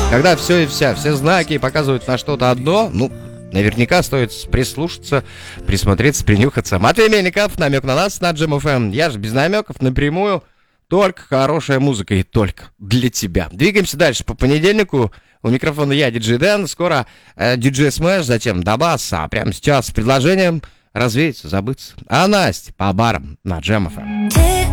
Когда все и вся, все знаки показывают на что-то одно, ну, наверняка стоит прислушаться, присмотреться, принюхаться. Матвей Мельников, намек на нас на Джем ФМ. Я же без намеков, напрямую. Только хорошая музыка и только для тебя. Двигаемся дальше по понедельнику. У микрофона я, диджей Дэн. Скоро диджей Смэш, затем Дабас. А прямо сейчас с предложением развеяться, забыться. А Настя по барам на Джем ФМ.